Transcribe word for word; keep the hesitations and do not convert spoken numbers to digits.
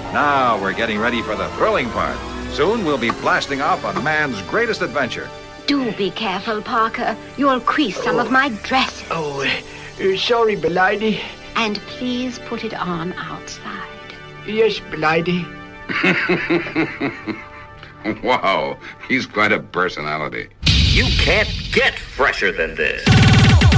Now we're getting ready for the thrilling part. Soon we'll be blasting off on man's greatest adventure. Do be careful, Parker. You'll crease some oh. of my dresses. Oh, uh, sorry, Belady. And please put it on outside. Yes, Belady. Wow, he's quite a personality. You can't get fresher than this.